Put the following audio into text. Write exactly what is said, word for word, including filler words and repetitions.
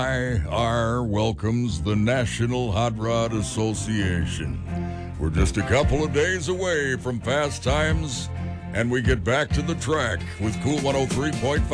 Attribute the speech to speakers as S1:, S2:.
S1: I R welcomes the National Hot Rod Association. We're just a couple of days away from Fast Times, and we get back to the track with Cool one oh three point five.